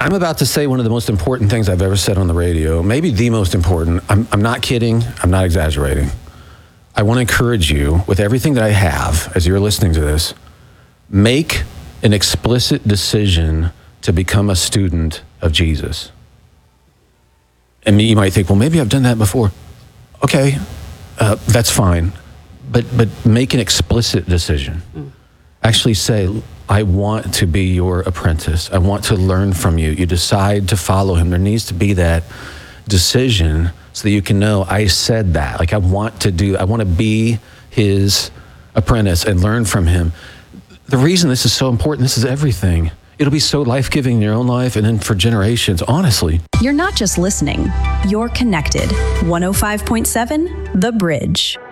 I'm about to say one of the most important things I've ever said on the radio, maybe the most important. I'm not kidding. I'm not exaggerating. I want to encourage you with everything that I have as you're listening to this, make an explicit decision to become a student of Jesus. And you might think, well, maybe I've done that before. Okay, that's fine. But make an explicit decision. Actually say, I want to be your apprentice. I want to learn from you. You decide to follow him. There needs to be that decision so that you can know, I said that. Like I want to be his apprentice and learn from him. The reason this is so important, this is everything. It'll be so life-giving in your own life and then for generations, honestly. You're not just listening, you're connected. 105.7 The Bridge.